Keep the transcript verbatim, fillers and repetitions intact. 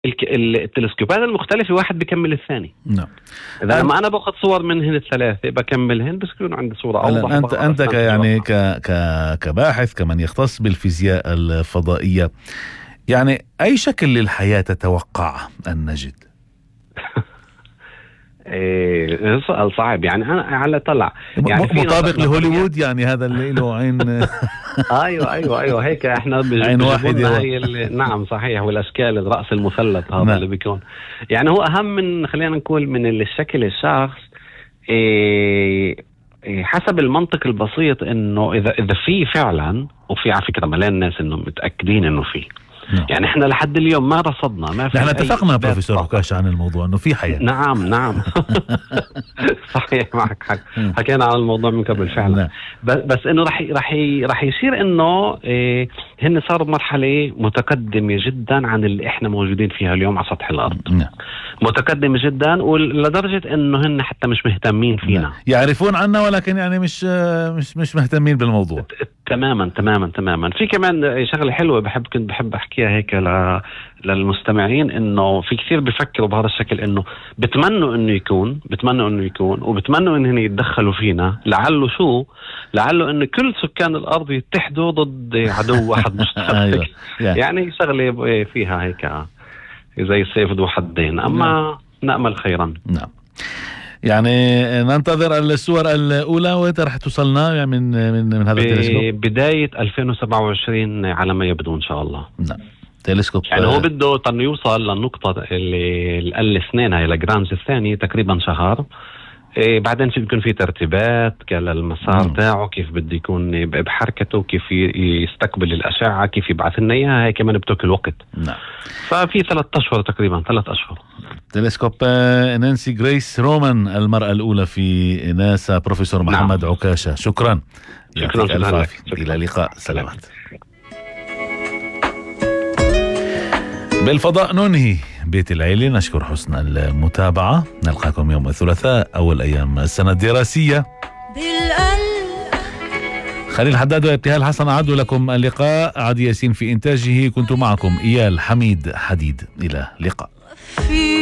التلسكوبات المختلفة واحد بيكمل الثاني. نعم. إذا لما أنا باخذ صور منهن الثلاثة بكملهن بيكون عندي صورة أوضح. أنت أنت ك يعني ك ك كباحث كمن يختص بالفيزياء الفضائية، يعني أي شكل للحياة تتوقع أن نجد؟ إيه سؤال صعب. يعني أنا على طلع يعني مطابق لهوليوود، يعني هذا اللي له عين. أيوة أيوة أيوة هيك إحنا عين واحدة. هي نعم صحيح. والأشكال الرأس المثلث هذا نعم. اللي بيكون يعني هو أهم من خلينا نقول من الشكل الشخص. إيه حسب المنطق البسيط إنه إذا إذا في فعلا، وفي على فكرة مليان ناس إنه متأكدين إنه في. نعم. يعني احنا لحد اليوم ما رصدنا، ما في. نحن اتفقنا بروفيسور عكاشة عن الموضوع انه في حياة. نعم نعم صحيح معك حق. حكينا عن الموضوع من قبل فعلا. نعم. بس انه رح رح رح يصير انه إيه هن صاروا بمرحلة متقدمة جدا عن اللي احنا موجودين فيها اليوم على سطح الارض. نعم. متقدمة جدا ولدرجة انه هن حتى مش مهتمين فينا. نعم. يعرفون عنا ولكن يعني مش مش مش مهتمين بالموضوع. تماما تماما تماما. في كمان شغله حلوه بحب كنت بحب احكيها هيك للمستمعين، انه في كثير بيفكروا بهذا الشكل، انه بتمنوا انه يكون بتمنوا انه يكون وبتمنوا انهم يتدخلوا فينا، لعله شو لعله انه كل سكان الارض يتحدوا ضد عدو واحد مشترك. يعني شغله فيها هيك زي السيف ذو حدين، اما نأمل خيرا. نعم. يعني ننتظر الصور الأولى وإنت رح توصلنا يعني من من من هذا التلسكوب بداية ألفين وسبعة وعشرين على ما يبدو إن شاء الله. نعم. تلسكوب يعني هو بده طن يوصل للنقطة اللي الاثنين هاي لاجرانج الثاني تقريبا شهر. إيه بعدين في بيكون في ترتيبات للمسار تاعه، كيف بده يكون بحركته، كيف يستقبل الأشعة، كيف يبعث لنا إياها. هاي كمان بتاكل وقت. نعم. ففي ثلاث أشهر تقريبا ثلاث أشهر. تلسكوب نانسي غريس رومان المرأة الأولى في ناسا، بروفيسور محمد نعم. عكاشة، شكرا. شكرا, شكرا, شكرا. إلى اللقاء. سلامات. بالفضاء ننهي بيت العيلة. نشكر حسن المتابعة. نلقاكم يوم الثلاثاء أول أيام السنة الدراسية. خليل حداد وابتهال حسن عدوا لكم اللقاء. عادي ياسين في إنتاجه. كنت معكم إيال حميد حديد. إلى اللقاء.